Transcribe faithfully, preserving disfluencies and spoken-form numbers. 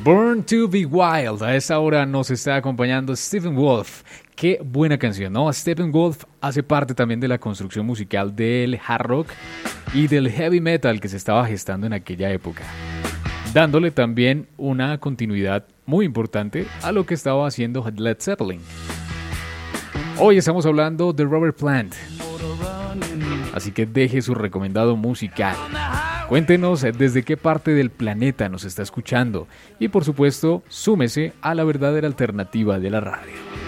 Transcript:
Born to be Wild. A esta hora nos está acompañando Stephen Wolf. Qué buena canción, ¿no? Stephen Wolf hace parte también de la construcción musical del hard rock y del heavy metal que se estaba gestando en aquella época, dándole también una continuidad muy importante a lo que estaba haciendo Led Zeppelin. Hoy estamos hablando de Robert Plant, así que deje su recomendado musical. Cuéntenos desde qué parte del planeta nos está escuchando y por supuesto súmese a la verdadera alternativa de la radio.